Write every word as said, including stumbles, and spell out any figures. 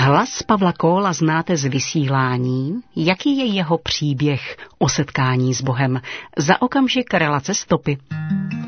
Hlas Pavla Kóla znáte z vysílání. Jaký je jeho příběh o setkání s Bohem? Za okamžik relace Stopy.